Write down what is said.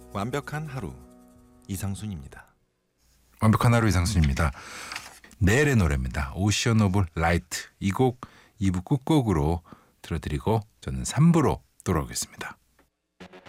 완벽한 하루 이상순입니다. 완벽한 하루 이상순입니다. 내일의 노래입니다. 오션 오브 라이트. 이 곡 2부 끝곡으로 들어드리고 저는 3부로 돌아오겠습니다.